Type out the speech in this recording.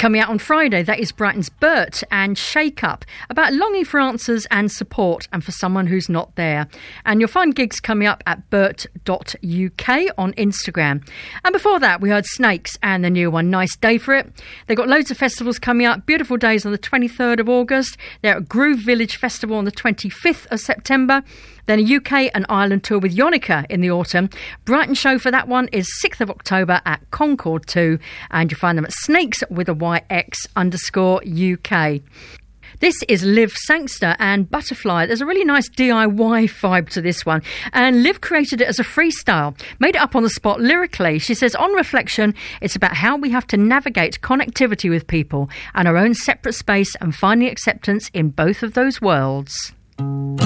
Coming out on Friday, that is Brighton's Bert and Shake Up, about longing for answers and support and for someone who's not there. And you'll find gigs coming up at bert.uk on Instagram. And before that, we heard Snakes and the new one, Nice Day for It. They've got loads of festivals coming up. Beautiful Days on the 23rd of August. They're at Groove Village Festival on the 25th of September. Then a UK and Ireland tour with Yonica in the autumn. Brighton show for that one is 6th of October at Concord 2. And you'll find them at Snakes with a YX_UK. This is Liv Sangster and Butterfly. There's a really nice DIY vibe to this one. And Liv created it as a freestyle, made it up on the spot lyrically. She says, on reflection, it's about how we have to navigate connectivity with people and our own separate space and finding acceptance in both of those worlds.